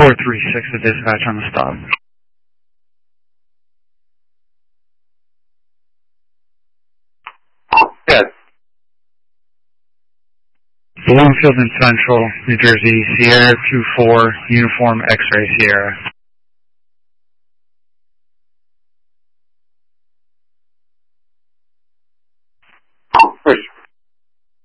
436 to dispatch on the stop. Yes. Bloomfield and Central, New Jersey, Sierra 24, Uniform X-Ray Sierra.